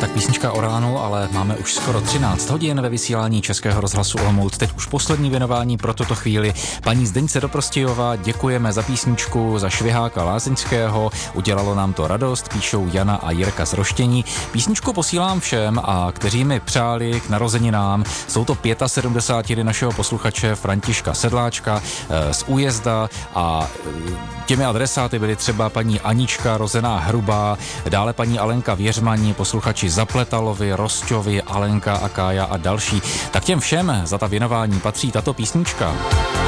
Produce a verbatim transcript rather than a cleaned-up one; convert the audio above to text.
Tak písnička o ránu, ale máme už skoro třináct hodin ve vysílání Českého rozhlasu Olomouc. Teď už poslední věnování pro tuto chvíli. Paní Zdeňce Doprostějová děkujeme za písničku, za Šviháka Lázeňského. Udělalo nám to radost, píšou Jana a Jirka z Roštění. Písničku posílám všem, a kteří mi přáli k narozeninám. Jsou to sedmdesátiny našeho posluchače Františka Sedláčka z Újezda a těmi adresáty byly třeba paní Anička rozená Hrubá, dále paní Alenka Věřmaní, posluchači Zapletalovi, Rosťovi, Alenka a Kája a další. Tak těm všem za ta věnování patří tato písnička.